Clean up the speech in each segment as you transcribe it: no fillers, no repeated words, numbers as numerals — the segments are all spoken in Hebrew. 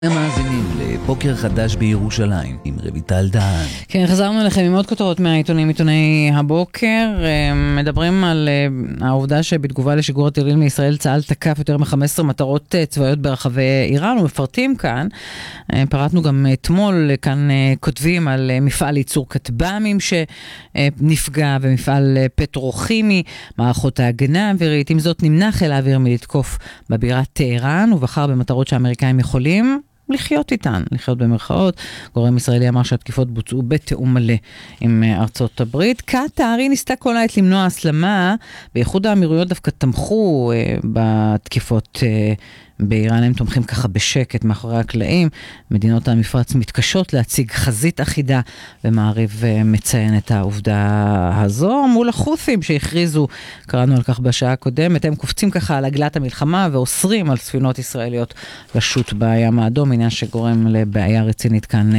המאזינים לבוקר חדש בירושלים עם רויטל דהן. כן, חזרנו לכם עם עוד כותרות מהעיתונים, עיתוני הבוקר. מדברים על העובדה שבתגובה לשיגור הטילים לישראל צה"ל תקף יותר מ-15 מטרות צבאיות ברחבי איראן, ומפרטים כאן. פרטנו גם אתמול, כאן כותבים על מפעל ייצור כטב"מים שנפגע ומפעל פטרוכימי, מערכות ההגנה האווירית. עם זאת נמנע חיל האוויר מלתקוף בבירת טהרן, ובחר במטרות שהאמריקאים יכולים לחיות איתן, לחיות במרכאות. גורם ישראלי אמר שהתקיפות בוצעו בתיאום מלא עם ארצות הברית. קטאר היא ניסתה כל העת למנוע הסלמה, באיחוד האמירויות דווקא תמכו בתקיפות באיראן, הם תומכים ככה בשקט מאחורי הקלעים. מדינות המפרץ מתקשות להציג חזית אחידה, ומעריב מציין את העובדה הזו מול החות'ים שהכריזו, קראנו על כך בשעה הקודמת, הם קופצים ככה על עגלת המלחמה ואוסרים על ספינות ישראליות לשוט בים האדום, עניין שגורם לבעיה רצינית כאן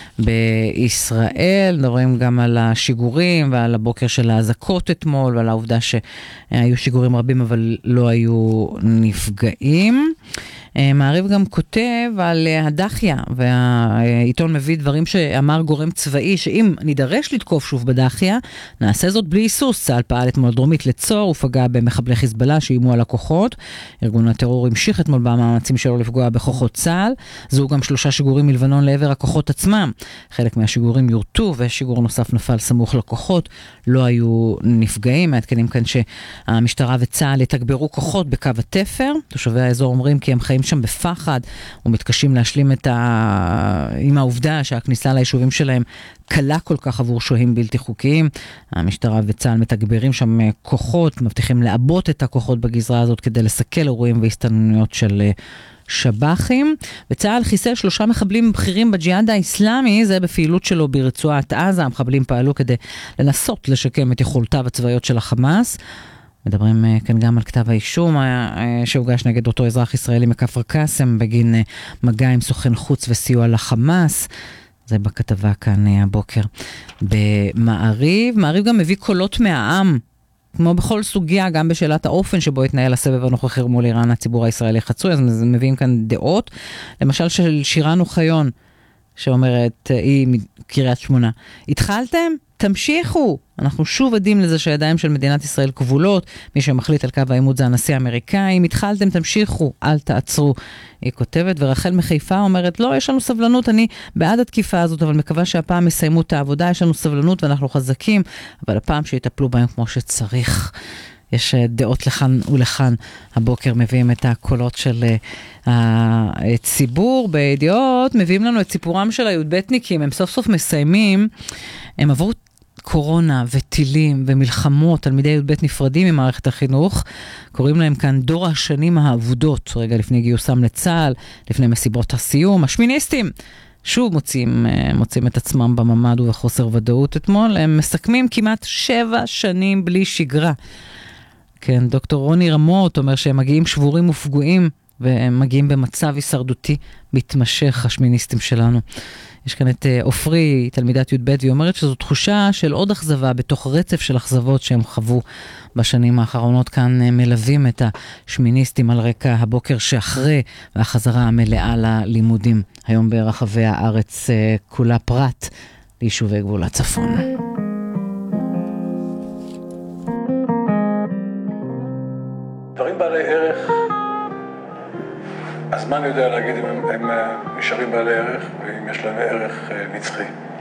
בישראל. מדברים גם על השיגורים ועל הבוקר של האזעקות אתמול, ועל העובדה שהיו שיגורים רבים אבל לא היו נפגעים. מעריב גם כותב על הדחיה, והעיתון מביא דברים שאמר גורם צבאי, שאם נידרש לתקוף שוב בדחיה, נעשה זאת בלי היסוס. צה"ל פעל אתמול דרומית לצור, ופגע במחבלי חיזבאללה שאיימו על הכוחות. ארגון הטרור המשיך אתמול במאמצים שלו לפגוע בכוחות צה"ל. זהו גם 3 שיגורים מלבנון לעבר הכוחות עצמם. חלק מהשיגורים יורטו, ושיגור נוסף נפל סמוך לכוחות. לא היו נפגעים. מעדכנים כאן שהמשטרה וצה"ל יתגברו כוחות בקו התפר. תושבי האזור אומרים כי הם חיים שם בפחד ומתקשים להשלים עם העובדה שהכניסה ליישובים שלהם קלה כל כך עבור שוהים בלתי חוקיים. המשטרה וצה"ל מתגברים שם כוחות, מבטיחים לעבות את הכוחות בגזרה הזאת כדי לסכל אירועים והסתננויות של שב"חים. וצה"ל חיסל 3 מחבלים בכירים בג'יהאד האסלאמי, זה בפעילות שלו ברצועת עזה. המחבלים פעלו כדי לנסות לשקם את יכולותיו הצבאיות של החמאס. מדברים כאן גם על כתב האישום שהוגש נגד אותו אזרח ישראלי מכפר קאסם בגין מגע עם סוכן חוץ וסיוע לחמאס. זה בכתבה כאן הבוקר במעריב. מעריב גם מביא קולות מהעם, כמו בכל סוגיה, גם בשאלת האופן שבו התנהל הסבב הנוכחי מול איראן, הציבור הישראלי חצוי. אז מביאים כאן דעות, למשל של שירן אוחיון, שאומרת, היא מקריית שמונה, התחלתם? תמשיכו. אנחנו שוב עדים לזה שהידיים של מדינת ישראל כבולות. מי שמחליט על קו העימות זה הנשיא האמריקאי. אם התחלתם, תמשיכו, אל תעצרו. היא כותבת, ורחל מחיפה אומרת, לא, יש לנו סבלנות, אני בעד התקיפה הזאת, אבל מקווה שהפעם יסיימו את העבודה, יש לנו סבלנות ואנחנו חזקים, אבל הפעם שיטפלו בהם כמו שצריך. יש דעות לכאן ולכאן. הבוקר מביאים את הקולות של הציבור. בידיעות מביאים לנו את סיפורם של הי"בניקים. הם סוף סוף מסיימים. הם עברו קורונה וטילים ומלחמות, תלמידי י"ב נפרדים ממערכת החינוך. קוראים להם כאן דור השנים האבודות, רגע לפני גיוסם לצה"ל, לפני מסיבות הסיום. השמיניסטים שוב מוצאים את עצמם בממד ובחוסר ודאות אתמול. הם מסכמים כמעט 7 שנים בלי שגרה. כן, דוקטור רוני רמות אומר שהם מגיעים שבורים ופגועים, והם מגיעים במצב הישרדותי מתמשך, השמיניסטים שלנו. יש כאן את אופרי, תלמידת י"ב, והיא אומרת שזו תחושה של עוד אכזבה בתוך רצף של אכזבות שהם חוו בשנים האחרונות. כאן מלווים את השמיניסטים על רקע הבוקר שאחרי והחזרה המלאה ללימודים. היום ברחבי הארץ כולה פרט ליישובי גבול הצפון. דברים בעלי ערך, הזמן יודע להגיד אם הם נשארים בעלי ערך ואם יש להם ערך נצחי.